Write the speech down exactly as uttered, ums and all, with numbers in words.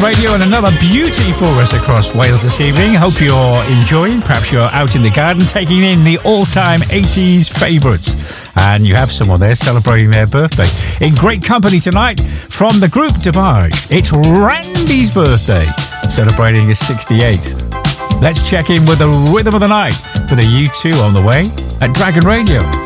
Radio and another beauty for us across Wales this evening. Hope you're enjoying. Perhaps you're out in the garden taking in the all-time eighties favourites. And you have someone there celebrating their birthday. In great company tonight from the group Debarge, it's Randy's birthday, celebrating his sixty-eighth. Let's check in with the rhythm of the night with a U two on the way at Dragon Radio.